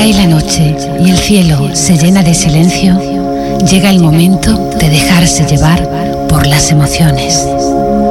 cae la noche y el cielo se llena de silencio, llega el momento de dejarse llevar por las emociones.